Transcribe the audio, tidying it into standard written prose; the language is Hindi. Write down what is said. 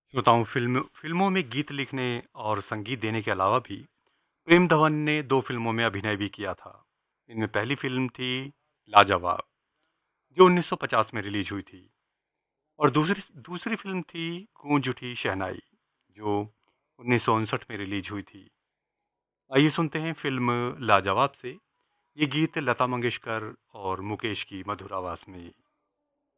श्रोताओं, फिल्मों में गीत लिखने और संगीत देने के अलावा भी प्रेम धवन ने 2 फिल्मों में अभिनय भी किया था। इनमें पहली फिल्म थी लाजवाब, जो 1950 में रिलीज हुई थी, और दूसरी दूसरी फिल्म थी गूंज उठी शहनाई, जो 1959 में रिलीज हुई थी। आइए सुनते हैं फिल्म लाजवाब से ये गीत लता मंगेशकर और मुकेश की मधुर आवाज में।